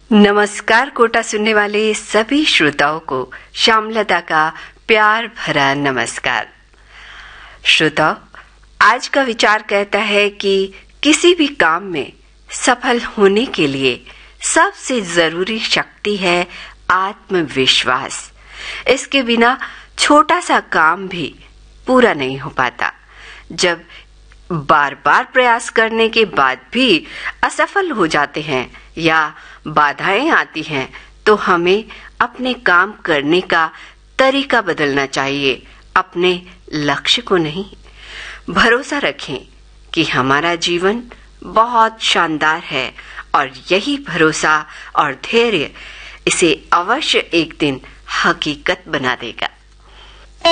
नमस्कार कोटा सुनने वाले सभी श्रोताओं को श्यामलता का प्यार भरा नमस्कार। श्रोताओ, आज का विचार कहता है कि किसी भी काम में सफल होने के लिए सबसे जरूरी शक्ति है आत्मविश्वास। इसके बिना छोटा सा काम भी पूरा नहीं हो पाता। जब बार बार प्रयास करने के बाद भी असफल हो जाते हैं या बाधाएं आती हैं, तो हमें अपने काम करने का तरीका बदलना चाहिए, अपने लक्ष्य को नहीं। भरोसा रखें कि हमारा जीवन बहुत शानदार है और यही भरोसा और धैर्य इसे अवश्य एक दिन हकीकत बना देगा।